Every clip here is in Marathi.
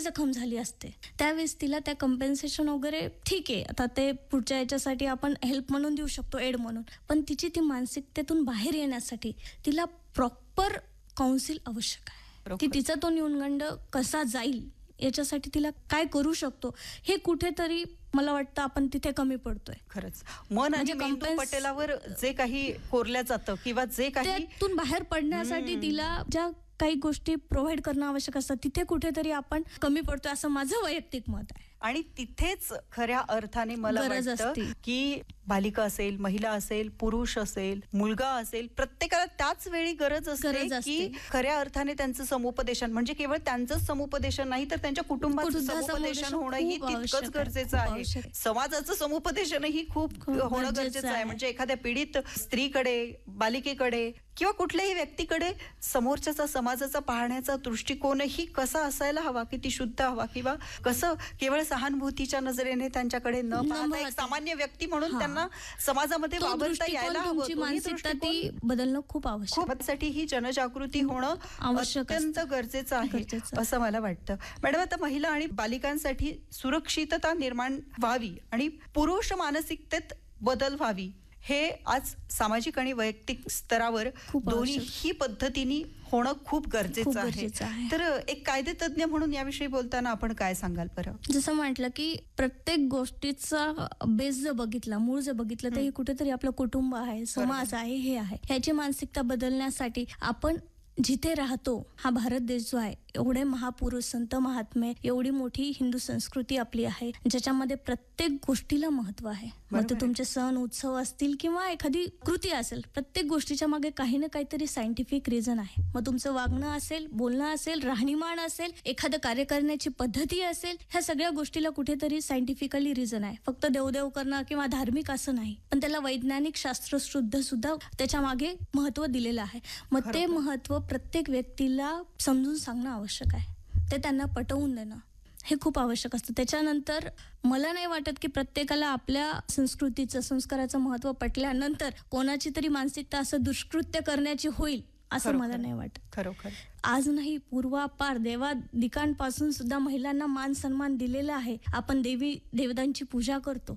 जखम झाली असते त्यावेळेस तिला त्या कंपेन्सेशन वगैरे ठीक आहे, आता ते पुढच्या याच्यासाठी आपण हेल्प म्हणून देऊ शकतो, एड म्हणून, पण तिची ती मानसिकतेतून बाहेर येण्यासाठी तिला प्रॉपर काउन्सिल आवश्यक आहे की तिचा तो न्यूनगंड कसा जाईल, याच्यासाठी तिला काय करू शकतो, हे कुठेतरी मला वाटतं आपण तिथे कमी पडतोय. खरंच मन आणि मेंदू पटेलावर जे काही कोरल्या जातं किंवा जे काही त्यातून बाहेर पडण्यासाठी तिला ज्या काही गोष्टी प्रोव्हाइड करणं आवश्यक असतं तिथे कुठेतरी आपण कमी पडतोय असं माझं वैयक्तिक मत आहे. आणि तिथेच खऱ्या अर्थाने मला वाटतं की बालिका असेल, महिला असेल, पुरुष असेल, मुलगा असेल, प्रत्येकाला त्याच वेळी गरज असते की खऱ्या अर्थाने त्यांचं समुपदेशन, म्हणजे केवळ त्यांचं समुपदेशन नाही तर त्यांच्या कुटुंबाचं समुपदेशन होणंही तितकंच गरजेचं आहे. समाजाचं समुपदेशनही खूप होणं गरजेचं आहे. म्हणजे एखाद्या पीडित स्त्रीकडे, बालिकेकडे किंवा कुठल्याही व्यक्तीकडे समोरच्याचा, समाजाचा पाहण्याचा दृष्टिकोनही कसा असायला हवा, किती शुद्ध हवा, किंवा कसं केवळ सहानुभूतीच्या नजरेने त्यांच्याकडे न पाहता एक सामान्य व्यक्ती म्हणून त्यांना समाजामध्ये वावरता यायला हवं. मानसिकता ती बदलणं खूप आवश्यक आहे. त्यासाठी ही जनजागृती होणं अत्यंत गरजेचं आहे असं मला वाटतं. मॅडम, आता महिला आणि बालिकांसाठी सुरक्षितता निर्माण व्हावी आणि पुरुष मानसिकतेत बदल व्हावी, हे आज सामाजिक आणि वैयक्तिक स्तरावर दोन्ही पद्धतीने होणं खूप गरजेचं आहे. तर एक कायदेतज्ञ म्हणून याविषयी बोलताना आपण काय सांगाल बरं? जसं म्हटलं की प्रत्येक गोष्टीचा बेस जर बघितला, मूळ जर बघितलं, तर हे कुठेतरी आपलं कुटुंब आहे, समाज आहे, हे आहे. ह्याची मानसिकता बदलण्यासाठी आपण जिथे राहतो, हा भारत देश जो आहे, एवढे महापुरुष, संत, महात्मे, एवढी मोठी हिंदू संस्कृती आपली आहे, ज्याच्यामध्ये प्रत्येक गोष्टीला महत्व आहे. मग ते तुमचे सण उत्सव असतील किंवा एखादी कृती असेल, प्रत्येक गोष्टीच्या मागे काही ना काहीतरी सायंटिफिक रिझन आहे. मग तुमचं वागणं असेल, बोलणं असेल, राहणीमान असेल, एखादं कार्य करण्याची पद्धती असेल, ह्या सगळ्या गोष्टीला कुठेतरी सायंटिफिकली रिझन आहे. फक्त देवदेव करणं किंवा धार्मिक असं नाही, पण त्याला वैज्ञानिक शास्त्रशुद्ध सुद्धा त्याच्या मागे महत्व दिलेलं आहे. मग ते महत्व प्रत्येक व्यक्तीला समजून सांगणं आवश्यक आहे, ते त्यांना पटवून देणं हे खूप आवश्यक असतं. त्याच्यानंतर मला नाही वाटत की प्रत्येकाला आपल्या संस्कृतीचं, संस्काराचं महत्व पटल्यानंतर कोणाची तरी मानसिकता असं दुष्कृत्य करण्याची होईल असं मला नाही वाटत. खरोखर आज नाही, पूर्वापार देवादिकांपासून सुद्धा महिलांना मान सन्मान दिलेला आहे. आपण देवी देवतांची पूजा करतो,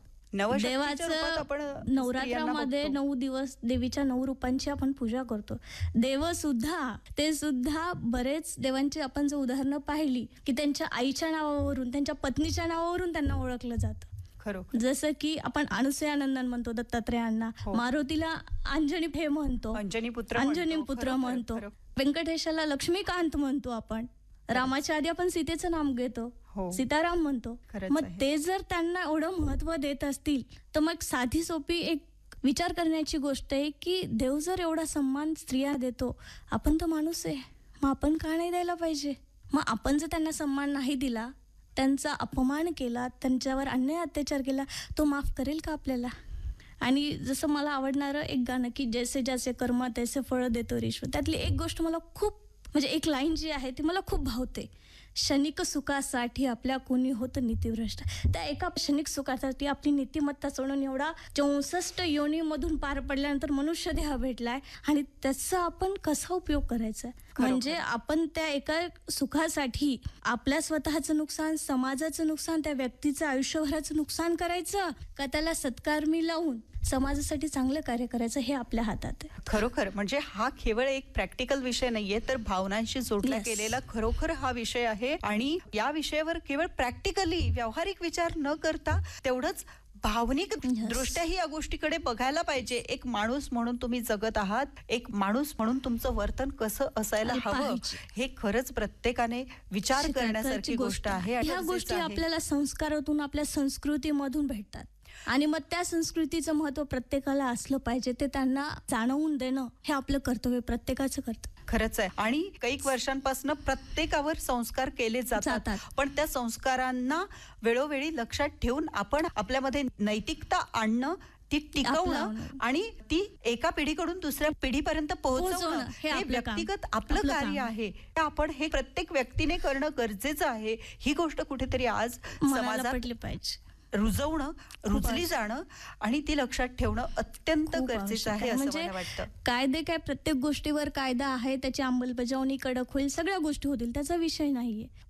देवाचं नवरात्रामध्ये 9 दिवस देवीच्या 9 रूपांची आपण पूजा करतो. देव सुद्धा, ते सुद्धा बरेच देवांची आपण जर उदाहरणं पाहिली की त्यांच्या आईच्या नावावरून, त्यांच्या पत्नीच्या नावावरून त्यांना ओळखलं जातं. जसं की आपण अनुसयानंदन म्हणतो दत्तात्रेयांना, मारुतीला अंजनी हे म्हणतो, अंजनी पुत्र म्हणतो, व्यंकटेशाला लक्ष्मीकांत म्हणतो, आपण रामाच्या आधी आपण सीतेचं नाम घेतो, सीताराम म्हणतो. मग ते जर त्यांना एवढं महत्व देत असतील तर मग साधी सोपी एक विचार करण्याची गोष्ट आहे की देव जर एवढा सन्मान स्त्रिया देतो, आपण तर माणूस आहे, मग आपण का नाही द्यायला पाहिजे? मग आपण जर त्यांना सन्मान नाही दिला, त्यांचा अपमान केला, त्यांच्यावर अन्याय अत्याचार केला, तो माफ करेल का आपल्याला? आणि जसं मला आवडणारं एक गाणं की जैसे जैसे कर्म तैसे फळ देतो ईश्वर, त्यातली एक गोष्ट मला खूप, म्हणजे एक लाईन जी आहे ती मला खूप भावते. क्षणिक सुखासाठी आपल्या कोणी होतं नीतिभ्रष्ट. त्या एका क्षणिक सुखासाठी आपली नीतिमत्ता सोडून एवढा 64 योनीमधून पार पडल्यानंतर मनुष्य देह भेटलाय आणि त्याचा आपण कसा उपयोग करायचा? म्हणजे आपण त्या एका सुखासाठी आपल्या स्वतःचं नुकसान, समाजाचं नुकसान, त्या व्यक्तीचं आयुष्यभराचं नुकसान करायचं का त्याला सत्कारमी लावून समाजासाठी चांगलं कार्य करायचं हे आपल्या हातात आहे. खरोखर म्हणजे हा केवळ एक प्रॅक्टिकल विषय नाहीये, तर भावनांशी जोडला गेलेला खरोखर हा विषय आहे. आणि या विषयावर केवळ प्रॅक्टिकली व्यावहारिक विचार न करता तेवढंच भावनिक दृष्ट्या ही या गोष्टीकडे बघायला पाहिजे. एक माणूस म्हणून तुम्ही जगत आहात, एक माणूस म्हणून तुमचं वर्तन कसं असायला हवं, हे खरंच प्रत्येकाने विचार करण्यासारखी गोष्ट आहे. ह्या गोष्टी आपल्याला संस्कारातून, आपल्या संस्कृतीमधून भेटतात आणि मग त्या संस्कृतीचं महत्व प्रत्येकाला असलं पाहिजे, ते त्यांना जाणवून देणं हे आपलं कर्तव्य, प्रत्येकाचं कर्तव्य. खरंच आहे. आणि काही वर्षांपासून प्रत्येकावर संस्कार केले जातात, पण त्या संस्कारांना वेळोवेळी लक्षात ठेवून आपण आपल्यामध्ये नैतिकता आणणं, ती टिकवणं आणि ती एका पिढीकडून दुसऱ्या पिढीपर्यंत पोहोचवणं हे व्यक्तिगत आपलं कार्य आहे. आपण हे प्रत्येक व्यक्तीने करणं गरजेचं आहे. ही गोष्ट कुठेतरी आज समाजात पटली पाहिजे, रुजली जाणं आणि ती लक्षात ठेवणं अत्यंत गरजेचं आहे असं मला वाटतं. कायदे काय, प्रत्येक गोष्टीवर कायदा आहे, त्याची अंमलबजावणी कडक होईल, सगळ्या गोष्टी होतील, त्याचा विषय नाहीये.